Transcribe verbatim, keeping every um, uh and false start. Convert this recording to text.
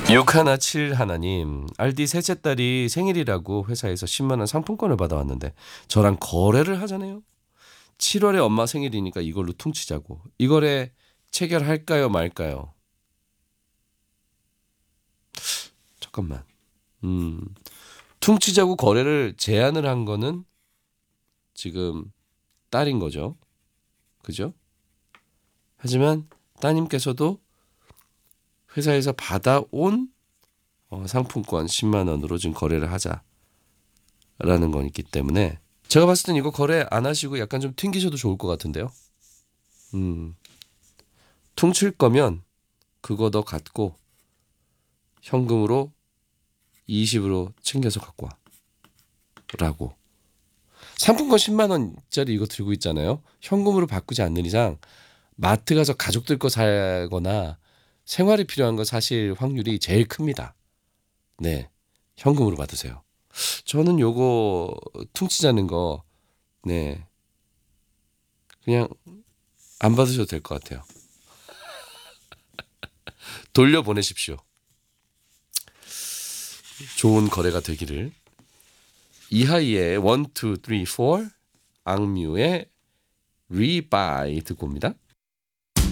육일칠 일님 알디 셋째 딸이 생일이라고 회사에서 십만 원 상품권을 받아왔는데 저랑 거래를 하자네요. 칠월에 엄마 생일이니까 이걸로 퉁치자고. 이 거래 체결할까요 말까요? 잠깐만. 음, 퉁치자고 거래를 제안을 한 거는 지금 딸인 거죠. 그죠? 하지만 따님께서도 회사에서 받아온 어, 상품권 십만 원으로 지금 거래를 하자라는 거기 때문에 제가 봤을 땐 이거 거래 안 하시고 약간 좀 튕기셔도 좋을 것 같은데요. 음, 퉁칠 거면 그거 더 갖고 현금으로 이십으로 챙겨서 갖고 와 라고. 상품권 십만 원짜리 이거 들고 있잖아요. 현금으로 바꾸지 않는 이상 마트 가서 가족들 거 사거나 생활이 필요한 거 사실 확률이 제일 큽니다. 네, 현금으로 받으세요. 저는 요거 퉁치자는 거 네, 그냥 안 받으셔도 될 것 같아요. 돌려보내십시오. 좋은 거래가 되기를. 이하이의 원, 투, 쓰리, 포, 악뮤의 리바이 듣고 옵니다.